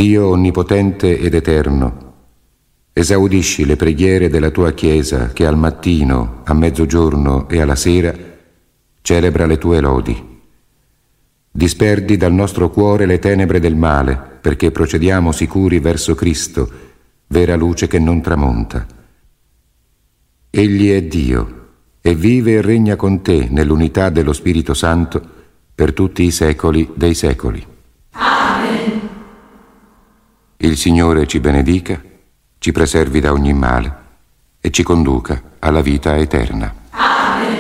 Dio onnipotente ed eterno, esaudisci le preghiere della tua Chiesa che al mattino, a mezzogiorno e alla sera celebra le tue lodi. Disperdi dal nostro cuore le tenebre del male, perché procediamo sicuri verso Cristo, vera luce che non tramonta. Egli è Dio e vive e regna con te nell'unità dello Spirito Santo per tutti i secoli dei secoli. Amen. Il Signore ci benedica, ci preservi da ogni male e ci conduca alla vita eterna.